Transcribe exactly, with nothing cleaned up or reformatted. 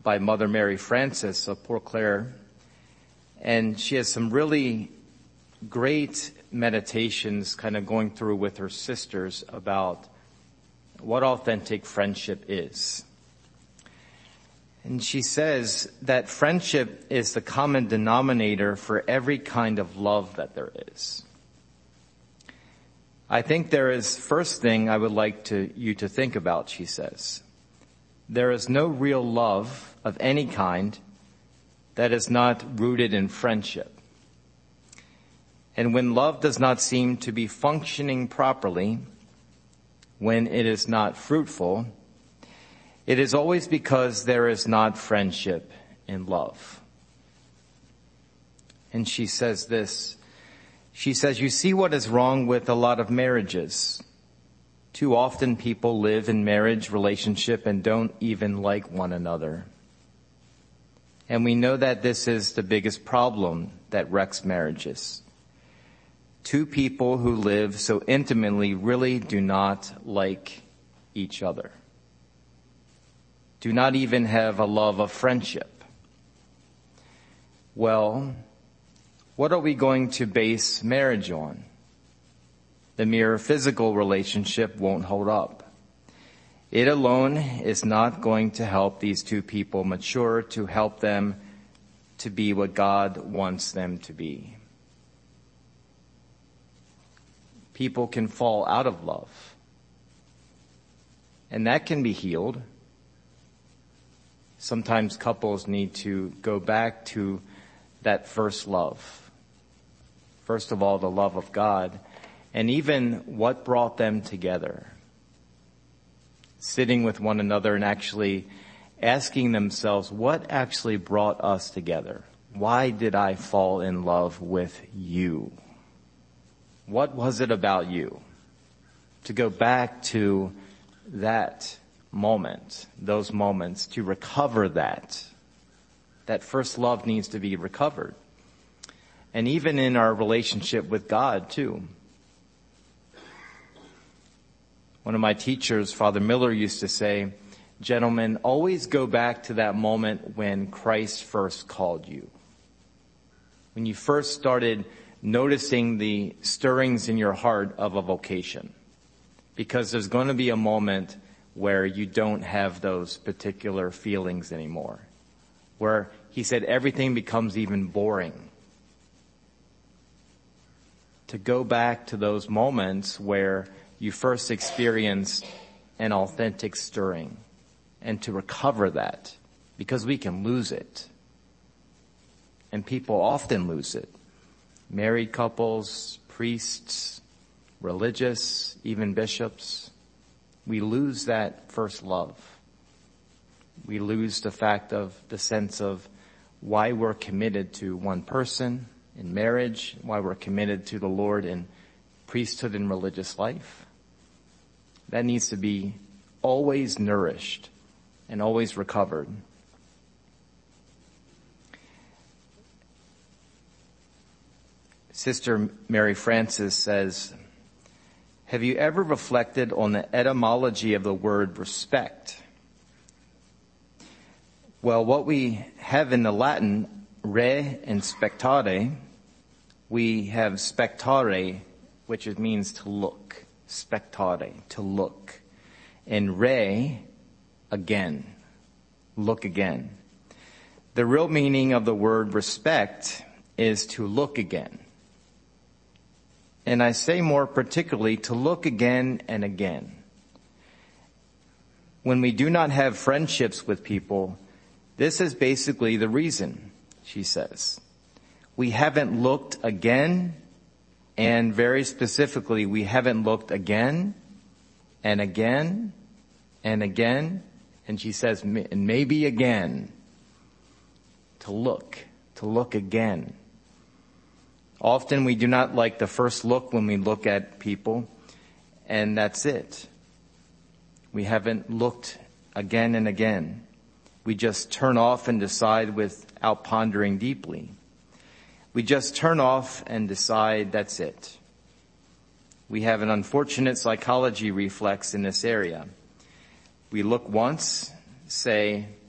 by Mother Mary Frances of Port Clare. And she has some really great meditations kind of going through with her sisters about what authentic friendship is. And she says that friendship is the common denominator for every kind of love that there is. I think there is, first thing I would like to you to think about, she says. There is no real love of any kind that is not rooted in friendship. And when love does not seem to be functioning properly, when it is not fruitful, it is always because there is not friendship in love. And she says this, she says, you see what is wrong with a lot of marriages. Too often people live in marriage relationship and don't even like one another. And we know that this is the biggest problem that wrecks marriages. Two people who live so intimately really do not like each other. Do not even have a love of friendship. Well, what are we going to base marriage on? The mere physical relationship won't hold up. It alone is not going to help these two people mature, to help them to be what God wants them to be. People can fall out of love, and that can be healed. Sometimes couples need to go back to that first love. First of all, the love of God, and even what brought them together. Sitting with one another and actually asking themselves, what actually brought us together? Why did I fall in love with you? What was it about you? To go back to that moment, those moments, to recover that. That first love needs to be recovered. And even in our relationship with God, too. One of my teachers, Father Miller, used to say, gentlemen, always go back to that moment when Christ first called you. When you first started noticing the stirrings in your heart of a vocation. Because there's going to be a moment where you don't have those particular feelings anymore. Where he said everything becomes even boring. To go back to those moments where you first experienced an authentic stirring. And to recover that. Because we can lose it. And people often lose it. Married couples, priests, religious, even bishops. We lose that first love. We lose the fact of the sense of why we're committed to one person in marriage, why we're committed to the Lord in priesthood and religious life. That needs to be always nourished and always recovered. Sister Mary Frances says, have you ever reflected on the etymology of the word respect? Well, what we have in the Latin, re and spectare, we have spectare, which it means to look. Spectare, to look. And re, again. Look again. The real meaning of the word respect is to look again. And I say more particularly to look again and again. When we do not have friendships with people, this is basically the reason, she says. We haven't looked again, and very specifically, we haven't looked again and again and again, and she says, and maybe again, to look, to look again. Often we do not like the first look when we look at people, and that's it. We haven't looked again and again. We just turn off and decide without pondering deeply. We just turn off and decide that's it. We have an unfortunate psychology reflex in this area. We look once, say,